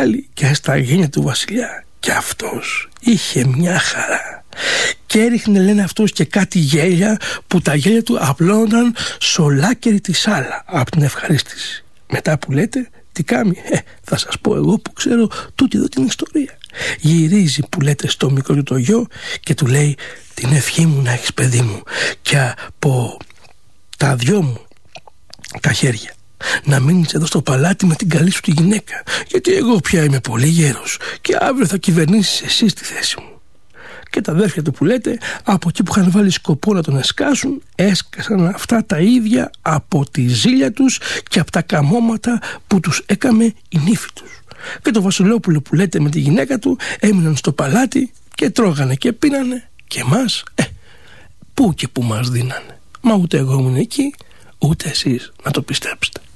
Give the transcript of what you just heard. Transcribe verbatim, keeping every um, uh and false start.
πάλι και στα γένια του βασιλιά. Και αυτός είχε μια χαρά. Και έριχνε, λένε, αυτός και κάτι γέλια που τα γέλια του απλώνονταν σ' ολάκερη τη σάλα από την ευχαρίστηση. Μετά που λέτε, τι κάνει, ε, θα σας πω εγώ που ξέρω τούτη εδώ την ιστορία. Γυρίζει, που λέτε, στο μικρό του το γιο και του λέει, την ευχή μου να έχεις, παιδί μου, και από τα δυο μου τα χέρια να μείνεις εδώ στο παλάτι με την καλή σου τη γυναίκα, γιατί εγώ πια είμαι πολύ γέρος και αύριο θα κυβερνήσεις εσύ στη θέση μου. Και τα αδέρφια του, που λέτε, από εκεί που είχαν βάλει σκοπό να τον εσκάσουν, έσκασαν αυτά τα ίδια από τη ζήλια τους και από τα καμώματα που τους έκαμε η νύφη τους. Και το Βασιλόπουλο, που λέτε, με τη γυναίκα του έμειναν στο παλάτι και τρώγανε και πίνανε, και εμάς, ε, πού και πού μας δίνανε. Μα ούτε εγώ ήμουν εκεί, ούτε εσείς να το πιστέψετε.